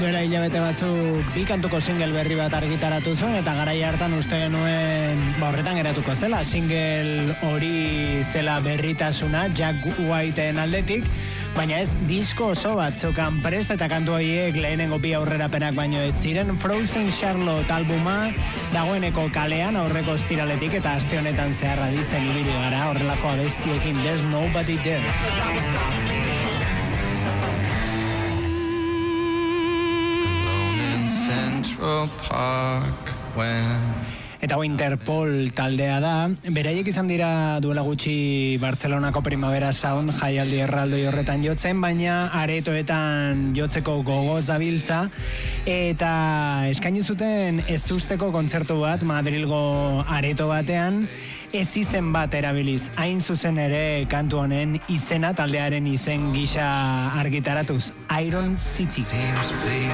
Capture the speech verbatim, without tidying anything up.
Duela hilabete batzuk bi kantuko single berri bat argitaratu zuen, eta garaia hartan uste genuen ba, horretan geratuko zela. Single hori zela berritasuna, Jack Whiteen aldetik, baina ez disko oso bat zeukan prest, eta kantu horiek lehenengo bi aurrerapenak baino ez ziren. Frozen Charlotte albuma dagoeneko kalean aurreko estiraletik, eta aste honetan zeharra ditzen ibili gara horrelako abestiekin. There's Nobody There. Central Park when Eta Interpol taldea da, beraiek izan dira duela gutxi Barcelonako Primavera Sound jaialdi erraldoi horretan jotzen, baina aretoetan jotzeko gogoz dabiltza, eta eskaini zuten ez usteko kontzertu bat Madrilgo areto batean, ez izen bat erabiliz, hain zuzen ere kantu honen izena taldearen izen gisa argitaratuz, Iron City.